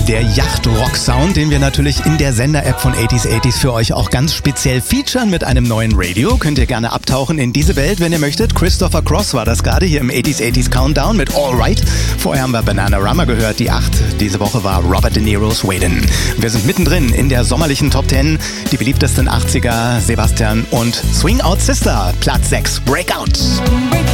Der Yacht-Rock-Sound, den wir natürlich in der Sender-App von 80s für euch auch ganz speziell featuren mit einem neuen Radio. Könnt ihr gerne abtauchen in diese Welt, wenn ihr möchtet. Christopher Cross war das gerade hier im 80s Countdown mit All Right. Vorher haben wir Bananarama gehört, die 8. Diese Woche war Robert De Niro's Waitin'. Wir sind mittendrin in der sommerlichen Top 10. Die beliebtesten 80er, Sebastian und Swing Out Sister, Platz 6, Breakout.